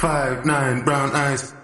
5'9", brown eyes.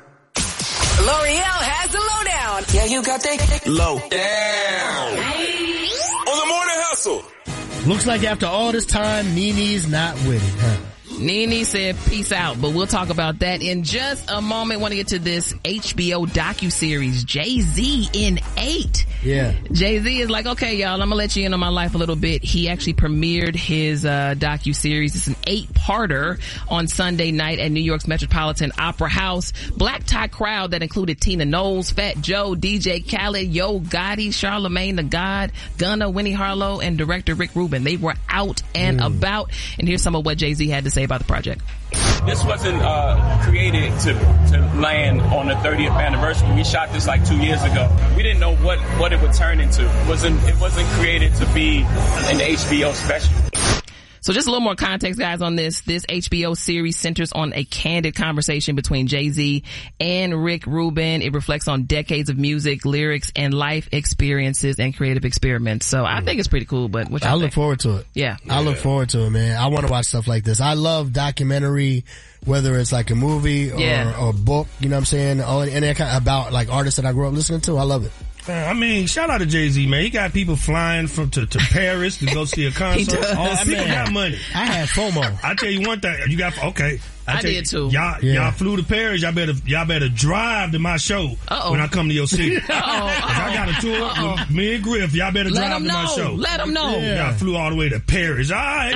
L'Oreal has the lowdown. Yeah, you got that low down. On the morning hustle. Looks like after all this time, Nene's not with it, huh? Nene said peace out, but we'll talk about that in just a moment. Want to get to this HBO docuseries, Jay-Z in 8. Yeah. Jay-Z is like, okay, y'all, I'm gonna let you in on my life a little bit. He actually premiered his docuseries. It's an 8-parter on Sunday night at New York's Metropolitan Opera House. Black tie crowd that included Tina Knowles, Fat Joe, DJ Khaled, Yo Gotti, Charlamagne the God, Gunna, Winnie Harlow, and director Rick Rubin. They were out and about. And here's some of what Jay-Z had to say about the project. This wasn't created to land on the 30th anniversary. We shot this like 2 years ago. We didn't know what it would turn into. It wasn't created to be an HBO special. So just a little more context, guys, on this. This HBO series centers on a candid conversation between Jay-Z and Rick Rubin. It reflects on decades of music, lyrics, and life experiences and creative experiments. So I think it's pretty cool, but what y'all think? Look forward to it. Yeah. I look forward to it, man. I want to watch stuff like this. I love documentary, whether it's like a movie or a book, you know what I'm saying? And that kind of about like artists that I grew up listening to. I love it. I mean, shout out to Jay-Z, man. He got people flying to Paris to go see a concert. People got money. I had FOMO. I tell you one thing. You got, okay. I did too. Y'all flew to Paris. Y'all better drive to my show when I come to your city. I got a tour with me and Griff. Y'all better drive to my show. Let them know. Y'all flew all the way to Paris. All right.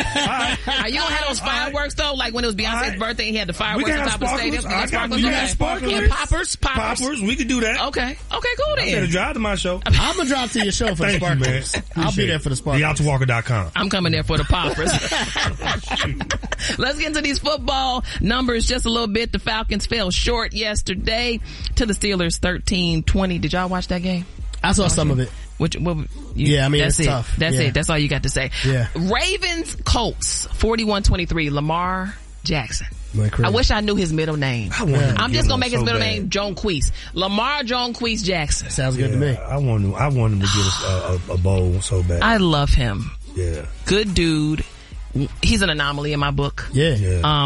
Are you gonna have those fireworks though? Like when it was Beyonce's birthday and he had the fireworks on top of the stadium? We got sparklers. And poppers. Poppers. We could do that. Okay, cool then. I better drive to my show. I'm gonna drive to your show for the sparklers. I'll be there for the sparklers. TheOutwalker.com. I'm coming there for the poppers. Let's get into these football numbers just a little bit. The Falcons fell short yesterday to the Steelers 13-20. Did y'all watch that game? I saw some of it. Yeah, I mean, that's it's it. tough. That's it. That's all you got to say. Yeah. Ravens Colts 41-23. Lamar Jackson. I wish I knew his middle name. I'm just gonna make his middle name Jonquise. Lamar Jonquise Jackson. Sounds good to me. I want him to get us a bowl so bad. I love him. Yeah. Good dude. He's an anomaly in my book. Yeah.